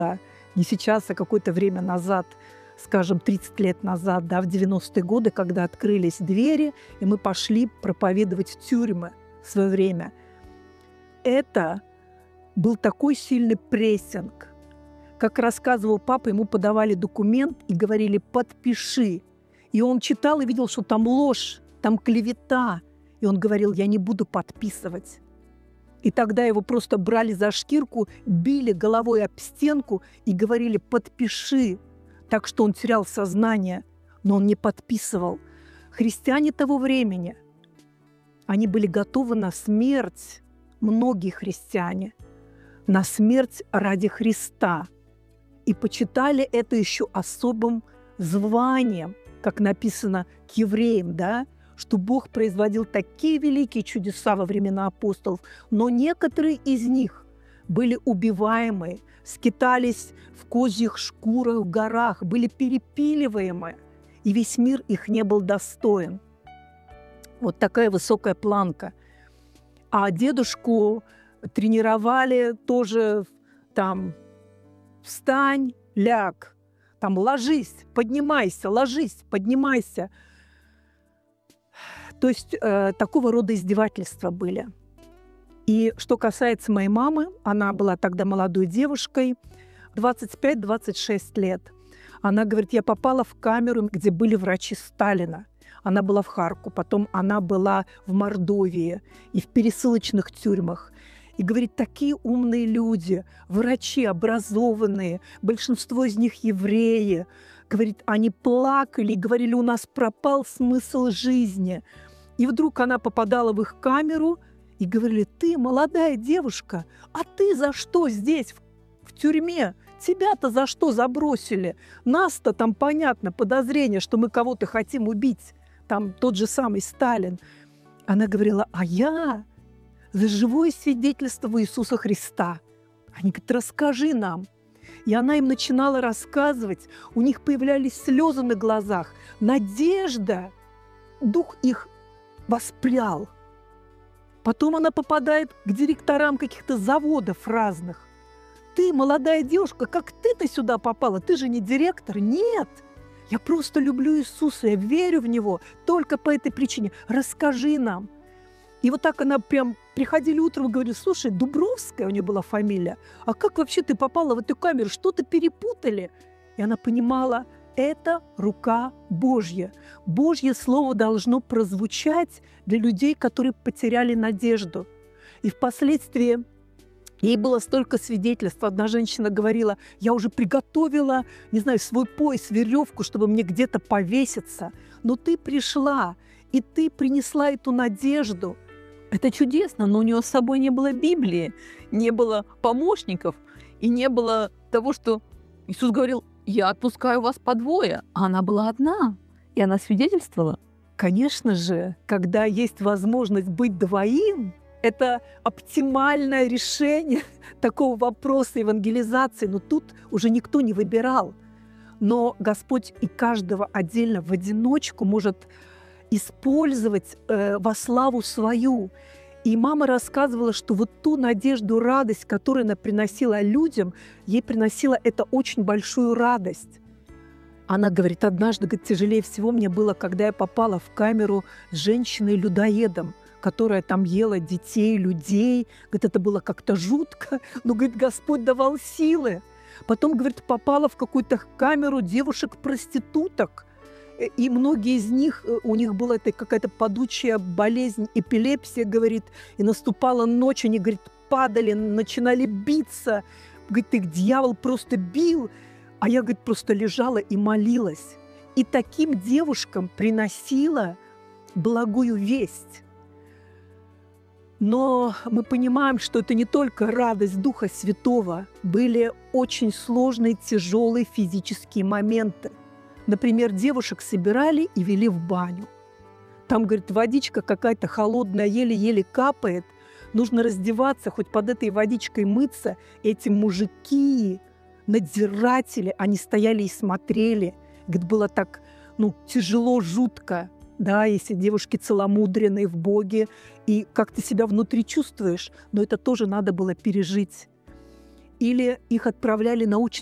Не сейчас, а какое-то время назад, скажем, 30 лет назад, да, в 90-е годы, когда открылись двери, и мы пошли проповедовать в тюрьмы в свое время. Это был такой сильный прессинг. Как рассказывал папа, ему подавали документ и говорили «подпиши». И он читал и видел, что там ложь, там клевета. И он говорил «я не буду подписывать». И тогда его просто брали за шкирку, били головой об стенку и говорили «подпиши». Так что он терял сознание, но он не подписывал. Христиане того времени, они были готовы на смерть, многие христиане, на смерть ради Христа. И почитали это еще особым званием, как написано к евреям, да, что Бог производил такие великие чудеса во времена апостолов, но некоторые из них были убиваемы, скитались в козьих шкурах в горах, были перепиливаемы, и весь мир их не был достоин. Вот такая высокая планка. А дедушку тренировали тоже там «встань, ляг», там «ложись, поднимайся, ложись, поднимайся». То есть такого рода издевательства были. И что касается моей мамы, она была тогда молодой девушкой, 25-26 лет. Она говорит, я попала в камеру, где были врачи Сталина. Она была в Харку, потом она была в Мордовии и в пересылочных тюрьмах. И, говорит, такие умные люди, врачи образованные, большинство из них евреи. Говорит, они плакали и говорили, у нас пропал смысл жизни. И вдруг она попадала в их камеру и говорили, ты молодая девушка, а ты за что здесь, в тюрьме? Тебя-то за что забросили? Нас-то там, понятно, подозрение, что мы кого-то хотим убить. Там тот же самый Сталин. Она говорила, а я за живое свидетельство Иисуса Христа. Они говорят, расскажи нам. И она им начинала рассказывать. У них появлялись слезы на глазах. Надежда. Дух их воспрял. Потом она попадает к директорам каких-то заводов разных. Ты, молодая девушка, как ты-то сюда попала? Ты же не директор? Нет. Я просто люблю Иисуса, я верю в Него только по этой причине. Расскажи нам. И вот так она прям приходили утром и говорили, слушай, Дубровская у нее была фамилия, а как вообще ты попала в эту камеру? Что-то перепутали. И она понимала, это рука Божья. Божье слово должно прозвучать для людей, которые потеряли надежду. И впоследствии ей было столько свидетельств. Одна женщина говорила, я уже приготовила, не знаю, свой пояс, веревку, чтобы мне где-то повеситься. Но ты пришла, и ты принесла эту надежду. Это чудесно, но у нее с собой не было Библии, не было помощников, и не было того, что Иисус говорил, я отпускаю вас по двое, а она была одна, и она свидетельствовала. Конечно же, когда есть возможность быть двоим, это оптимальное решение такого вопроса евангелизации. Но тут уже никто не выбирал. Но Господь и каждого отдельно в одиночку может использовать во славу свою. И мама рассказывала, что вот ту надежду, радость, которую она приносила людям, ей приносила это очень большую радость. Она говорит, однажды, говорит, тяжелее всего мне было, когда я попала в камеру с женщиной-людоедом, которая там ела детей, людей. Говорит, это было как-то жутко, но, говорит, Господь давал силы. Потом, говорит, попала в какую-то камеру девушек-проституток, и многие из них, у них была какая-то падучая болезнь, эпилепсия, говорит, и наступала ночь, они, говорит, падали, начинали биться. Говорит, их дьявол просто бил, а я, говорит, просто лежала и молилась. И таким девушкам приносила благую весть. Но мы понимаем, что это не только радость Духа Святого, были очень сложные, тяжелые физические моменты. Например, девушек собирали и вели в баню. Там, говорит, водичка какая-то холодная, еле-еле капает. Нужно раздеваться, хоть под этой водичкой мыться. Эти мужики, надзиратели, они стояли и смотрели. Говорит, было так, тяжело, жутко. Да, если девушки целомудренные в Боге, и как ты себя внутри чувствуешь, но это тоже надо было пережить. или их отправляли на